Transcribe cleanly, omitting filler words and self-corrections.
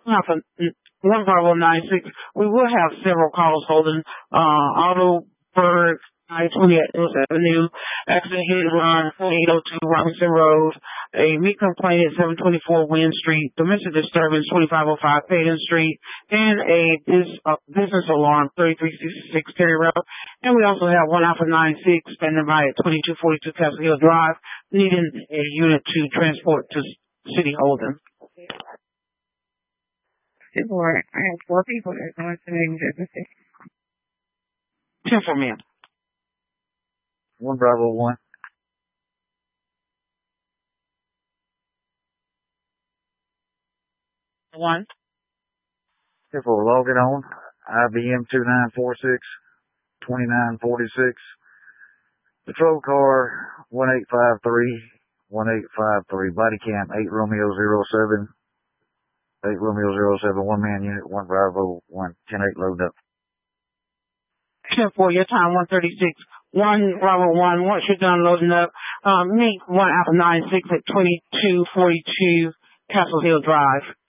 Alpha, 15096. We will have several calls holding, Autoberg, I-28 Hills Avenue, accident hit and run, 4802 Robinson Road, a meat complaint at 724 Wynn Street, domestic disturbance, 2505 Payton Street, and a business alarm, 3366 Terry Road. And we also have 1 Alpha 96 standing by at 2242 Castle Hill Drive, needing a unit to transport to City Holden. I have 4 people that are going to the emergency. 10 for men. 1 Bravo 1. One. Careful, log it on. IBM 2946, 2946. Patrol car 1853, 1853. Body cam 8 Romeo 07. 8 Romeo 07. 1 man unit, 1 Bravo 1. 10-8 load up. 10-4, your time 136. 1 Bravo 1, once you're done loading up, meet 1 Alpha 96 at 2242 Castle Hill Drive.